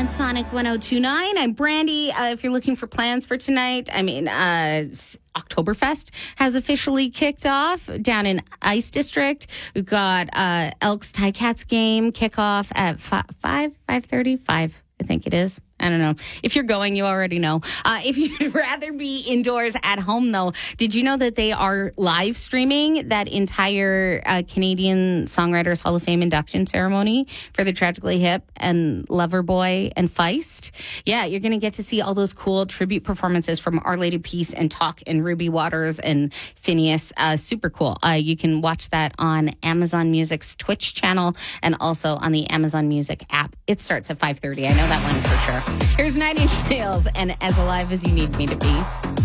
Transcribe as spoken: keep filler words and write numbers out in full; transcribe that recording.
on Sonic one oh two point nine. I'm Brandy. Uh, if you're looking for plans for tonight, I mean, uh, Oktoberfest has officially kicked off down in Ice District. We've got uh, Elks Ticats game kickoff at five, five thirty, five, I think it is. I don't know. If you're going, you already know. Uh, if you'd rather be indoors at home, though, did you know that they are live streaming that entire uh, Canadian Songwriters Hall of Fame induction ceremony for the Tragically Hip and Loverboy and Feist? Yeah, you're going to get to see all those cool tribute performances from Our Lady Peace and Talk and Ruby Waters and Phineas. Uh, super cool. Uh, you can watch that on Amazon Music's Twitch channel and also on the Amazon Music app. It starts at five thirty. I know that one for sure. Here's Nine Inch Nails and As Alive as You Need Me to Be.